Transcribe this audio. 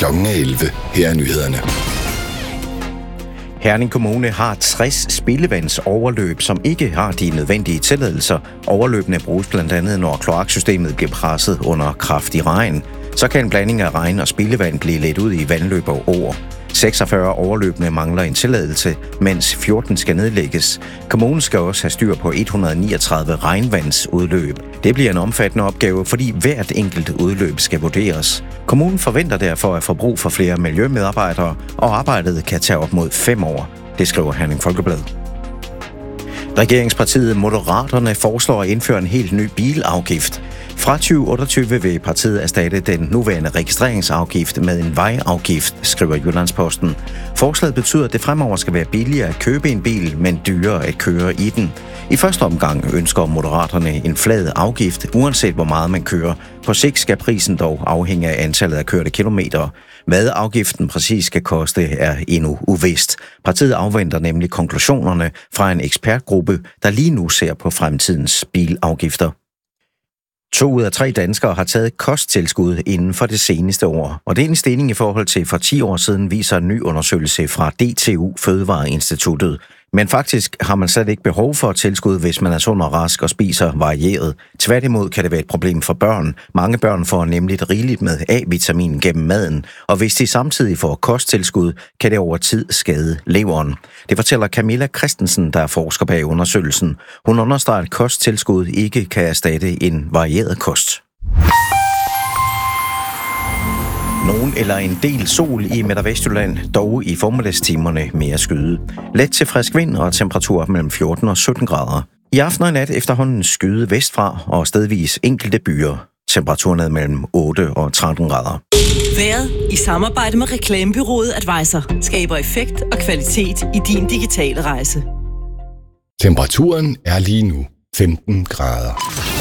11:00. Her er nyhederne. Herning Kommune har 60 spildevandsoverløb, som ikke har de nødvendige tilladelser. Overløbene bruges blandt andet, når kloaksystemet bliver presset under kraftig regn. Så kan en blanding af regn og spildevand blive ledt ud i vandløb og åer. 46 overløbene mangler en tilladelse, mens 14 skal nedlægges. Kommunen skal også have styr på 139 regnvandsudløb. Det bliver en omfattende opgave, fordi hvert enkelt udløb skal vurderes. Kommunen forventer derfor at få brug for flere miljømedarbejdere, og arbejdet kan tage op mod 5 år. Det skriver Herning Folkeblad. Regeringspartiet Moderaterne foreslår at indføre en helt ny bilafgift. Fra 2028 vil partiet erstatte den nuværende registreringsafgift med en vejafgift, skriver Jyllandsposten. Forslaget betyder, at det fremover skal være billigere at købe en bil, men dyrere at køre i den. I første omgang ønsker Moderaterne en flad afgift, uanset hvor meget man kører. På sigt skal prisen dog afhænge af antallet af kørte kilometer. Hvad afgiften præcis skal koste, er endnu uvist. Partiet afventer nemlig konklusionerne fra en ekspertgruppe, der lige nu ser på fremtidens bilafgifter. 2 ud af 3 danskere har taget kosttilskud inden for det seneste år, og det er en stigning i forhold til for 10 år siden, viser en ny undersøgelse fra DTU Fødevareinstituttet. Men faktisk har man slet ikke behov for et tilskud, hvis man er sund og rask og spiser varieret. Tværtimod kan det være et problem for børn. Mange børn får nemlig rigeligt med A-vitamin gennem maden, og hvis de samtidig får kosttilskud, kan det over tid skade leveren. Det fortæller Camilla Christensen, der er forsker bag undersøgelsen. Hun understreger, at kosttilskud ikke kan erstatte en varieret kost. Nogen eller en del sol i Midt- og Vestjylland, dog i formiddagstimerne mere skyde. Let til frisk vind og temperatur mellem 14 og 17 grader. I aften og nat efterhånden skyde vestfra og stedvis enkelte byer. Temperaturen er mellem 8 og 13 grader. Vejret i samarbejde med reklamebureauet Advisor skaber effekt og kvalitet i din digitale rejse. Temperaturen er lige nu 15 grader.